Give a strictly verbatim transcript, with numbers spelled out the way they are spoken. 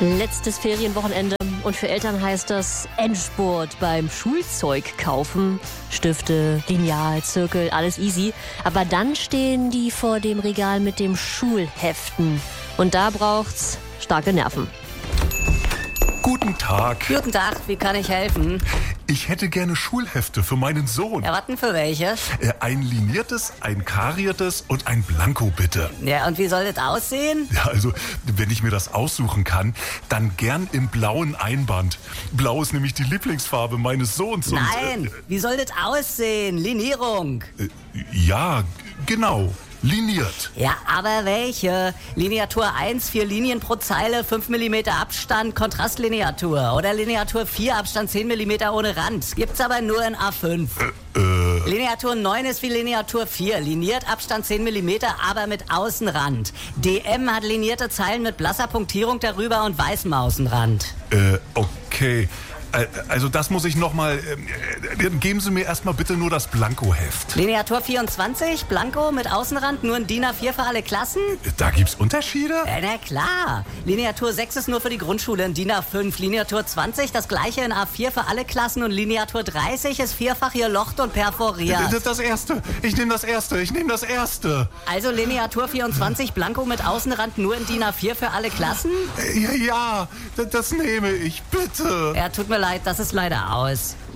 Letztes Ferienwochenende und für Eltern heißt das Endspurt beim Schulzeug kaufen. Stifte, Lineal, Zirkel, alles easy. Aber dann stehen die vor dem Regal mit dem Schulheften. Und da braucht's starke Nerven. Guten Tag. Guten Tag, wie kann ich helfen? Ich hätte gerne Schulhefte für meinen Sohn. Ja, warten für welche? Äh, Ein liniertes, ein kariertes und ein Blanko, bitte. Ja, und wie soll das aussehen? Ja, also, wenn ich mir das aussuchen kann, dann gern im blauen Einband. Blau ist nämlich die Lieblingsfarbe meines Sohns. und, Nein, wie soll das aussehen? Linierung. Äh, äh, ja, genau. Liniert. Ja, aber welche? Lineatur eins, vier Linien pro Zeile, fünf Millimeter Abstand, Kontrastlineatur. Oder Lineatur vier, Abstand zehn Millimeter ohne Rand. Gibt's aber nur in A fünf. Äh, äh. Lineatur neun ist wie Lineatur vier. Liniert, Abstand zehn Millimeter, aber mit Außenrand. D M hat linierte Zeilen mit blasser Punktierung darüber und weißem Außenrand. Äh, okay. Äh, Also das muss ich nochmal... Äh, geben Sie mir erstmal bitte nur das Blanko-Heft. Lineatur vierundzwanzig, Blanko mit Außenrand, nur ein D I N A vier für alle Klassen? Da gibt's Unterschiede? Äh, na klar. Lineatur sechs ist nur für die Grundschule, ein D I N A fünf. Lineatur zwanzig, das gleiche in A vier für alle Klassen. Und Lineatur dreißig ist vierfach gelocht und perforiert. Das, das erste. Ich nehme das erste. Ich nehme das erste. Also Lineatur vierundzwanzig, Blanko mit Außenrand, nur in D I N A vier für alle Klassen? Ja, ja, das, das nehme ich, bitte. Ja, tut mir leid, das ist leider aus.